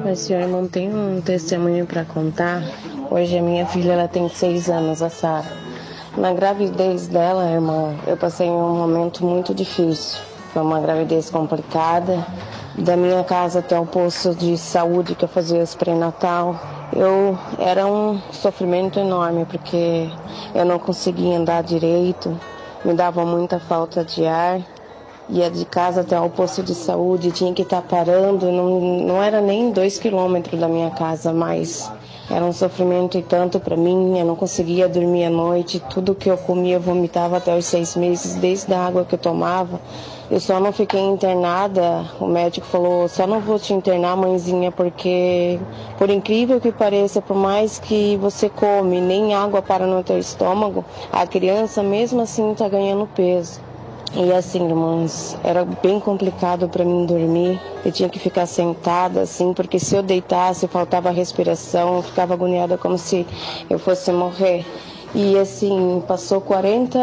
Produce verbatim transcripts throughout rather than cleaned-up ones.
Mas, senhor irmão, tem um testemunho para contar. Hoje a minha filha ela tem seis anos, a Sara. Na gravidez dela, irmão, eu passei um momento muito difícil. Foi uma gravidez complicada. Da minha casa até o posto de saúde que eu fazia esse pré-natal, eu era um sofrimento enorme, porque eu não conseguia andar direito, me dava muita falta de ar. Ia de casa até o posto de saúde, tinha que estar parando, não, não era nem dois quilômetros da minha casa, mas era um sofrimento e tanto para mim, eu não conseguia dormir à noite, tudo que eu comia eu vomitava até os seis meses, desde a água que eu tomava. Eu só não fiquei internada, o médico falou, só não vou te internar, mãezinha, porque por incrível que pareça, por mais que você come, nem água para no teu estômago, a criança mesmo assim está ganhando peso. E assim, irmãos, era bem complicado para mim dormir. Eu tinha que ficar sentada assim, porque se eu deitasse, faltava respiração, eu ficava agoniada como se eu fosse morrer. E assim, passou quarenta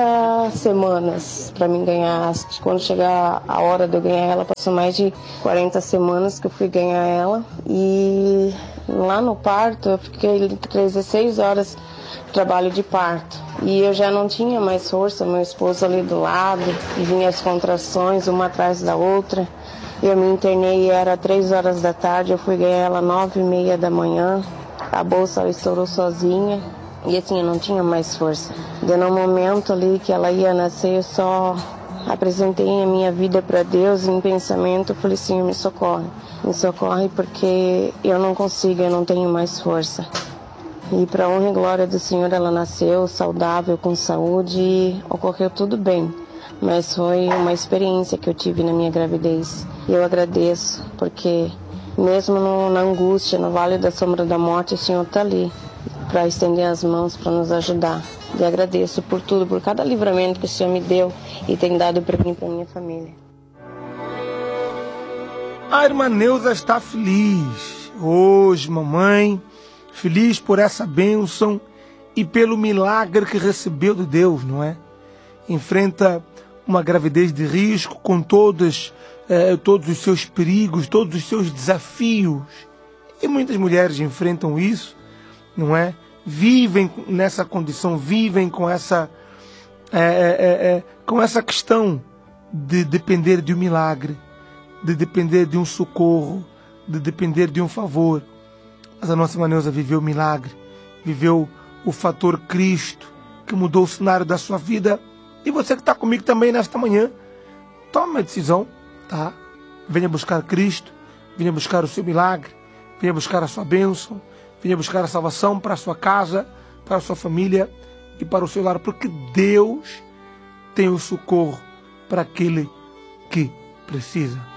semanas para mim ganhar. Quando chegar a hora de eu ganhar ela, passou mais de quarenta semanas que eu fui ganhar ela. E lá no parto, eu fiquei dezesseis horas de trabalho de parto. E eu já não tinha mais força, meu esposo ali do lado, e vinha as contrações, uma atrás da outra. Eu me internei e era três horas da tarde, eu fui ganhar ela nove e meia da manhã. A bolsa ela estourou sozinha. E assim, eu não tinha mais força. E no momento ali que ela ia nascer, eu só apresentei a minha vida para Deus em pensamento. Eu falei, Senhor, me socorre. Me socorre porque eu não consigo, eu não tenho mais força. E para honra e glória do Senhor, ela nasceu saudável, com saúde, e ocorreu tudo bem. Mas foi uma experiência que eu tive na minha gravidez. E eu agradeço, porque mesmo no, na angústia, no vale da sombra da morte, o Senhor está ali para estender as mãos, para nos ajudar. E agradeço por tudo, por cada livramento que o Senhor me deu e tem dado para mim e para minha família. A irmã Neuza está feliz hoje, mamãe, feliz por essa bênção e pelo milagre que recebeu de Deus, não é? Enfrenta uma gravidez de risco com todos, eh, todos os seus perigos, todos os seus desafios. E muitas mulheres enfrentam isso, não é? Vivem nessa condição, vivem com essa, é, é, é, com essa questão de depender de um milagre, de depender de um socorro, de depender de um favor. Mas a nossa irmã Neuza viveu o milagre, viveu o fator Cristo, que mudou o cenário da sua vida. E você que está comigo também nesta manhã, tome a decisão, tá? Venha buscar Cristo, venha buscar o seu milagre, venha buscar a sua bênção, venha buscar a salvação para a sua casa, para a sua família e para o seu lar, porque Deus tem o socorro para aquele que precisa.